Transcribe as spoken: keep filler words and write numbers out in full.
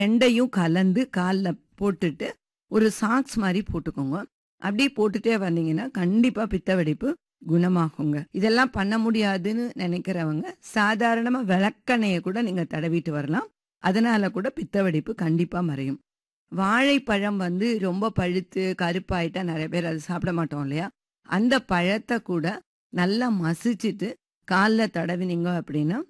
ரெண்டையும் கலந்து கால்ல போட்டுட்டு, ஒரு சாக்ஸ் மாரி போட்டுக்கோங்க. அப்படியே போட்டுட்டே வந்தீங்கன்னா, கண்டிப்பா பித்த வெடிப்பு குணமாகுங்க. இதெல்லாம் பண்ண முடியாதுன்னு நெனைக்கிறவங்க, சாதாரணமா விளக்கெண்ணெய கூட நீங்க தடவிட்டு வரலாம். அதனால கூட பித்த வெடிப்பு கண்டிப்பா மறையும். வாழைப்பழம் வந்து ரொம்ப பழுத்து, கருப்பாயிட்டா நெறைய பேர் அத சாப்பிட மாட்டோம் இல்லையா? அந்த பழத்த கூட நல்லா மசிச்சுட்டு, கால்ல தடவினீங்க அப்படின்னா,